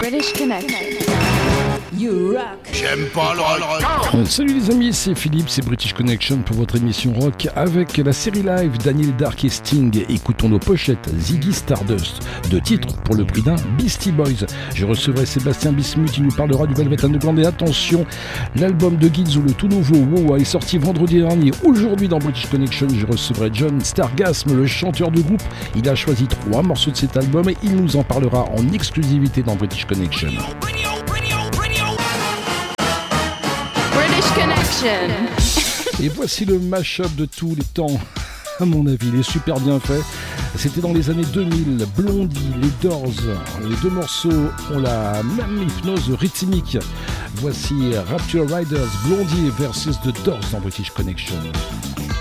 British Connection. You rock. J'aime pas le rock. Salut les amis, c'est Philippe, c'est British Connection pour votre émission rock avec la série live Daniel Dark et Sting. Écoutons nos pochettes Ziggy Stardust, 2 titres pour le prix d'un Beastie Boys. Je recevrai Sébastien Bismuth, il nous parlera du Velvet Underground et attention, l'album de Gizzo, le tout nouveau Wow, est sorti vendredi dernier. Aujourd'hui dans British Connection, je recevrai John Stargasm, le chanteur du groupe. Il a choisi 3 morceaux de cet album et il nous en parlera en exclusivité dans British Connection. British Connection. Et voici le mash-up de tous les temps. À mon avis, il est super bien fait. C'était dans les années 2000. Blondie, les Doors. Les 2 morceaux ont la même hypnose rythmique. Voici Rapture Riders, Blondie versus The Doors dans British Connection.